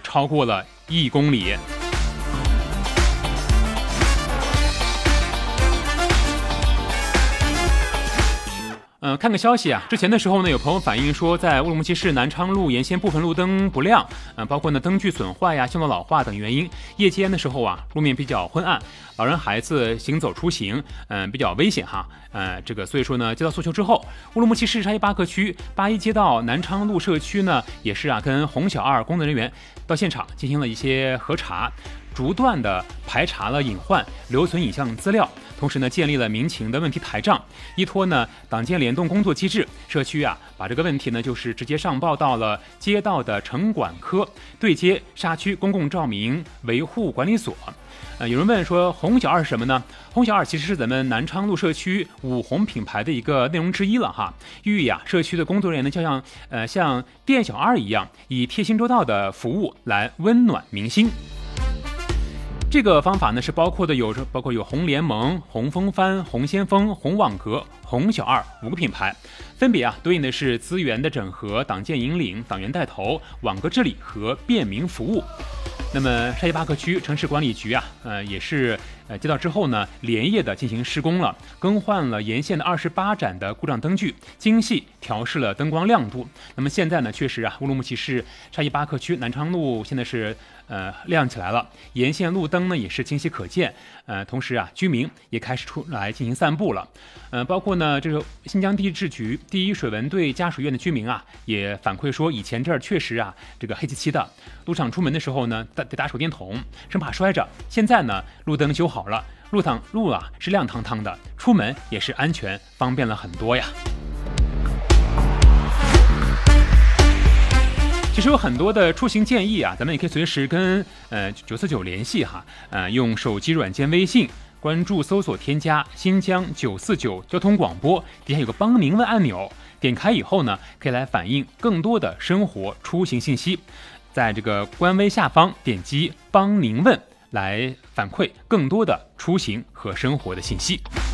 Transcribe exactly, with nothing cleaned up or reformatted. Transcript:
超过了一公里。嗯、呃，看个消息啊，之前的时候呢，有朋友反映说，在乌鲁木齐市南昌路沿线部分路灯不亮，嗯、呃，包括呢灯具损坏呀、线路老化等原因，夜间的时候啊，路面比较昏暗，老人孩子行走出行，嗯、呃，比较危险哈，呃，这个所以说呢，接到诉求之后，乌鲁木齐市沙依巴克区八一街道南昌路社区呢，也是啊，跟红小二工作人员到现场进行了一些核查，逐段的排查了隐患、留存影像资料。同时呢，建立了民情的问题台账，依托呢党建联动工作机制，社区啊把这个问题呢就是直接上报到了街道的城管科，对接沙区公共照明维护管理所。呃，有人问说红小二是什么呢？红小二其实是咱们南昌路社区五红品牌的一个内容之一了哈，寓意啊社区的工作人员呢就像呃像店小二一样，以贴心周到的服务来温暖民心。这个方法呢是包括的有包括有红联盟、红风帆、红先锋、红网格、红小二五个品牌，分别啊对应的是资源的整合、党建引领、党员带头、网格治理和便民服务。那么沙依巴克区城市管理局啊，呃也是呃接到之后呢，连夜的进行施工了，更换了沿线的二十八盏的故障灯具，精细调试了灯光亮度。那么现在呢，确实啊，乌鲁木齐市沙依巴克区南昌路现在是呃亮起来了，沿线路灯呢也是清晰可见。呃，同时啊，居民也开始出来进行散步了。呃，包括呢这个新疆地质局第一水文队家属院的居民啊，也反馈说，以前这儿确实啊这个黑漆漆的，路上出门的时候呢得打手电筒，生怕摔着。现在呢路灯修好了，路上路啊是亮堂堂的，出门也是安全方便了很多呀。其实有很多的出行建议啊，咱们也可以随时跟呃九四九联系哈，呃用手机软件微信关注搜索添加新疆九四九交通广播，底下有个帮您问按钮，点开以后呢，可以来反映更多的生活出行信息，在这个官微下方点击帮您问来反馈更多的出行和生活的信息。